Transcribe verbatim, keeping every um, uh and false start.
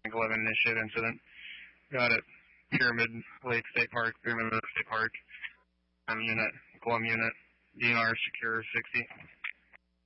eleven initiative incident. Got it. Pyramid Lake State Park, Pyramid Lake State Park. I'm unit, Guam unit, D N R secure sixty.